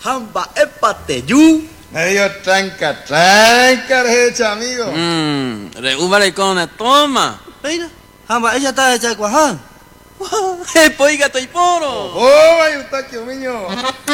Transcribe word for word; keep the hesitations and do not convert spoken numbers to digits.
Hamba epate yu. Medio tranca, tranca, hecha, amigo. Mmm, reúbale con toma. Mira, hamba ella está hecha de cuaján. Poiga, estoy poro. Oh, hay un taquio, niño.